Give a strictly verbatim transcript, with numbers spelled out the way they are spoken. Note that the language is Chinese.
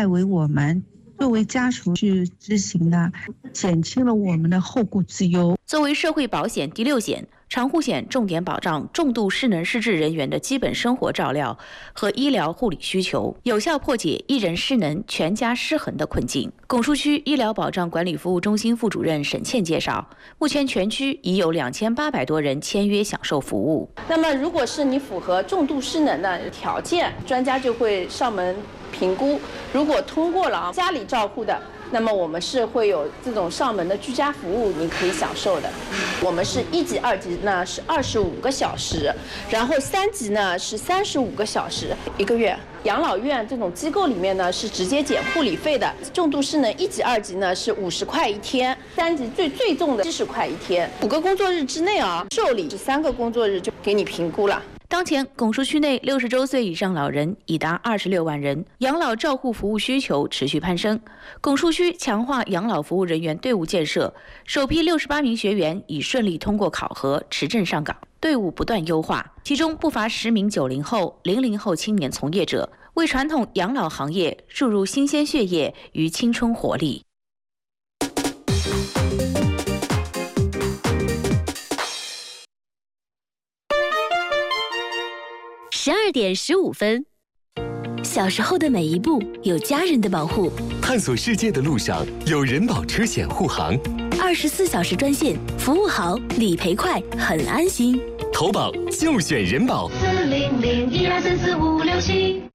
代为我们作为家属去执行的，减轻了我们的后顾之忧。 作为社会保险第六险，长护险重点保障重度失能失智人员的基本生活照料和医疗护理需求，有效破解一人失能全家失衡的困境。拱墅区医疗保障管理服务中心副主任沈倩介绍，目前全区已有两千八百多人签约享受服务。 那么，如果是你符合重度失能的条件，专家就会上门评估，如果通过了啊，家里照护的，那么我们是会有这种上门的居家服务，你可以享受的。我们是一级、二级呢是二十五个小时，然后三级呢是三十五个小时一个月。养老院这种机构里面呢是直接减护理费的，重度失能一级、二级呢是五十块一天，三级最最重的七十块一天。五个工作日之内啊，受理是三个工作日就给你评估了。 当前，拱墅区内六十周岁以上老人已达二十六万人，养老照护服务需求持续攀升。拱墅区强化养老服务人员队伍建设，首批六十八名学员已顺利通过考核，持证上岗，队伍不断优化。其中不乏十名九零后、零零后青年从业者，为传统养老行业注入新鲜血液与青春活力。 十二点十五分，小时候的每一步有家人的保护， 探索世界的路上有人保车险护航， 二十四小时专线，服务好，理赔快，很安心。 投保就选人保。 四零零一二三四五六七。